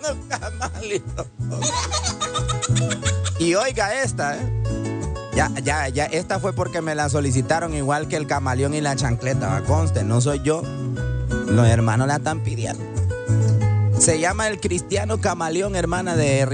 Camaleón. Y oiga esta, Ya, esta fue porque me la solicitaron igual que el camaleón y la chancleta, va, conste, no soy yo. Los hermanos la están pidiendo. Se llama El Cristiano Camaleón, hermana de